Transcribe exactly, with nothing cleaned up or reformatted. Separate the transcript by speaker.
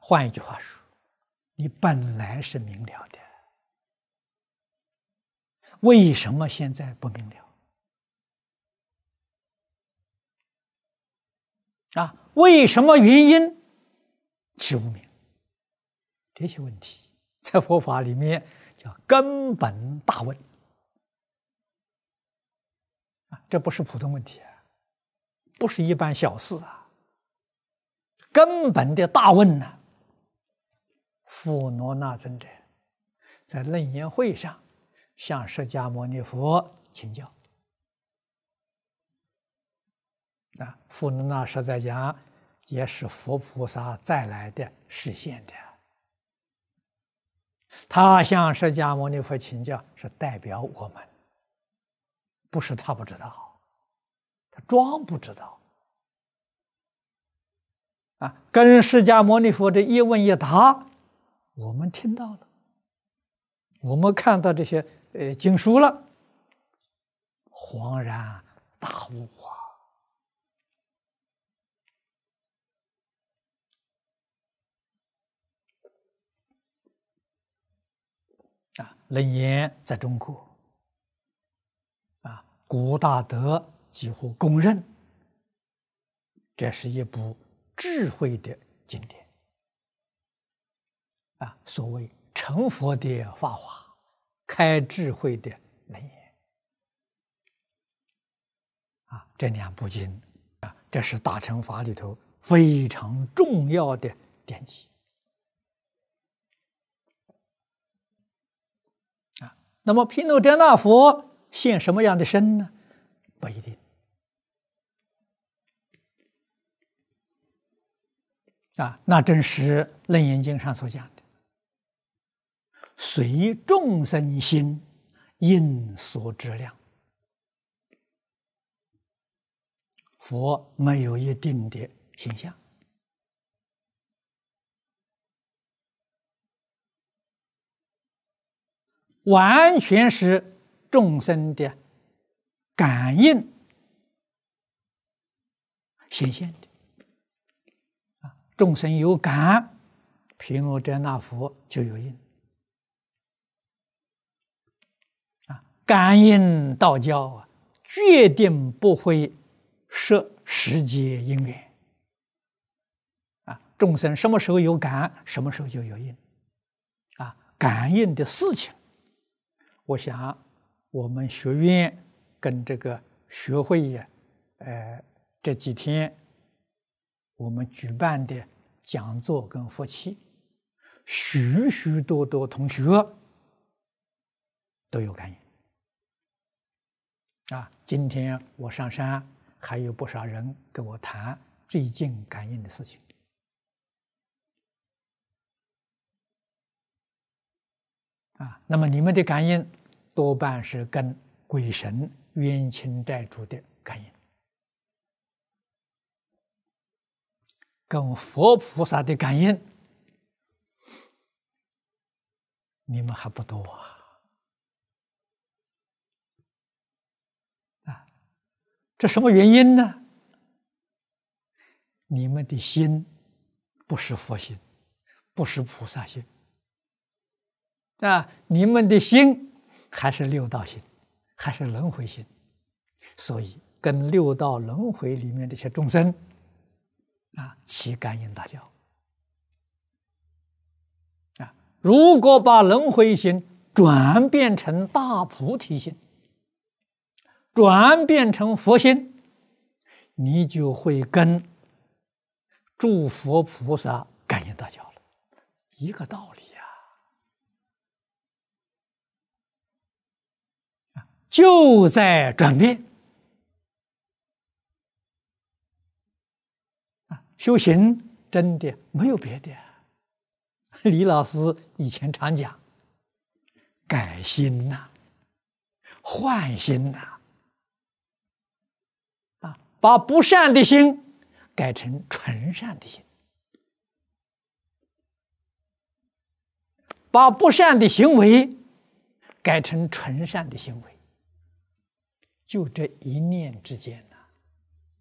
Speaker 1: 换一句话说，你本来是明了的，为什么现在不明了？啊，为什么原因起无明？这些问题在佛法里面叫根本大问啊，这不是普通问题啊，不是一般小事啊，根本的大问呢、啊。富罗那尊者在楞严会上向释迦牟尼佛请教啊，富罗那实在讲也是佛菩萨再来的示现的。他向释迦牟尼佛请教，是代表我们，不是他不知道，他装不知道啊。跟释迦牟尼佛这一问一答，我们听到了，我们看到这些呃经书了，恍然大悟啊！啊，楞严在中国啊，古大德几乎公认，这是一部智慧的经典啊。所谓成佛的法华，开智慧的楞严啊，这两部经啊，这是大乘法里头非常重要的典籍。那么毗卢遮那佛现什么样的身呢？不一定啊，那正是《楞严经》上所讲的，随众生心应所知量。佛没有一定的形象，完全是众生的感应显现的啊，众生有感，毗卢遮那佛就有应啊。感应道教啊，决定不会设时节因缘啊。众生什么时候有感，什么时候就有应啊。感应的事情，我想，我们学院跟这个学会呀，呃，这几天我们举办的讲座跟佛七，许许多多同学都有感应啊。今天我上山，还有不少人跟我谈最近感应的事情啊。那么你们的感应多半是跟鬼神、冤亲债主的感应，跟佛菩萨的感应，你们还不多啊！啊，这什么原因呢？你们的心不是佛心，不是菩萨心啊，你们的心还是六道心，还是轮回心，所以跟六道轮回里面这些众生啊起感应大交啊。如果把轮回心转变成大菩提心，转变成佛心，你就会跟诸佛菩萨感应大交了，一个道理。就在转变啊！修行真的没有别的。李老师以前常讲，改心呐、啊，换心呐、啊，啊，把不善的心改成纯善的心，把不善的行为改成纯善的行为。就这一念之间，